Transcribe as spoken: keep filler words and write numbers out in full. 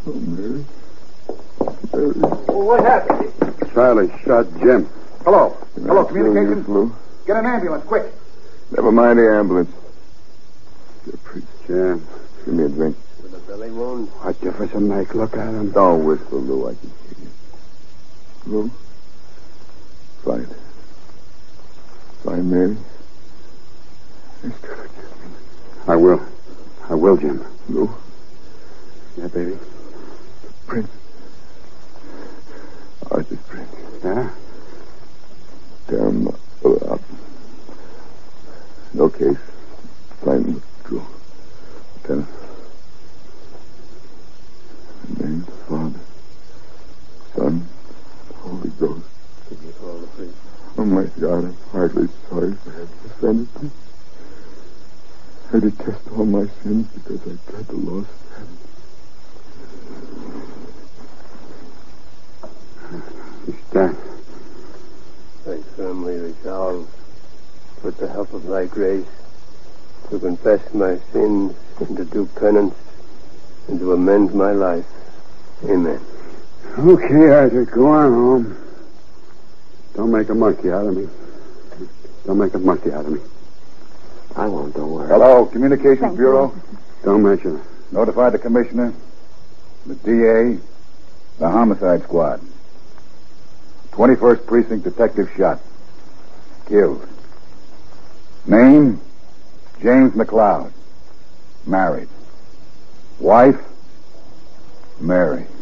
Oh, Mary. Mary. Well, what happened? Charlie shot Jim. Hello. Can Hello, I communications. fill you, Flu? Get an ambulance, quick. Never mind the ambulance. Dear Prince, Jim. give me a drink. With a belly wound? What difference it make? Look at him. Don't whistle, Lou. I can hear you. Lou? Fine. Fine, Mary. I still forgive me. I will. I will, Jim. Lou? Yeah, baby? Prince. Arthur's Prince. Yeah? Tear him up. No case. Find withdrew. Lieutenant. In the name of the Father, Son, Holy Ghost. Did you call the priest? Oh, my God, I'm hardly sorry for having offended you. I detest all my sins because I dread the loss of heaven. He's dead. I firmly resolve, with the help of thy grace, to confess my sins and to do penance and to amend my life. Amen. Okay, Arthur, go on home. Don't make a monkey out of me. Don't make a monkey out of me. I won't, don't worry. Hello, Communications Thank Bureau. you. Don't mention it. Notify the commissioner, the D A, the homicide squad. twenty-first Precinct detective shot. Killed. Name, James McLeod. Married. Wife, Mary.